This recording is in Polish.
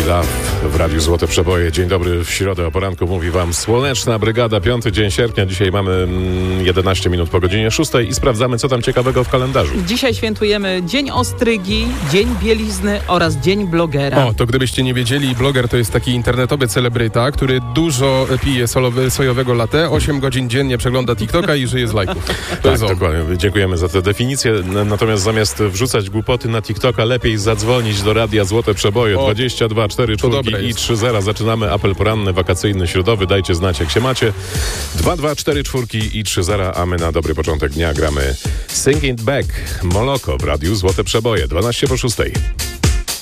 Love w Radiu Złote Przeboje. Dzień dobry, w środę o poranku mówi wam Słoneczna Brygada, 5 dzień sierpnia. Dzisiaj mamy 11 minut po godzinie 6 i sprawdzamy, co tam ciekawego w kalendarzu. Dzisiaj świętujemy Dzień Ostrygi, Dzień Bielizny oraz Dzień Blogera. O, to gdybyście nie wiedzieli, bloger to jest taki internetowy celebryta, który dużo pije sojowego latte, 8 godzin dziennie przegląda TikToka i żyje z lajków. To jest on. Dokładnie. Dziękujemy za tę definicję. Natomiast zamiast wrzucać głupoty na TikToka, lepiej zadzwonić do Radia Złote Przeboje. 22 4 4 i 3 0. Zaczynamy apel poranny, wakacyjny, środowy. Dajcie znać, jak się macie. 2 2 4 4 i 3 0, a my na dobry początek dnia gramy Sing It Back, Moloko w Radiu Złote Przeboje. 12 po 6.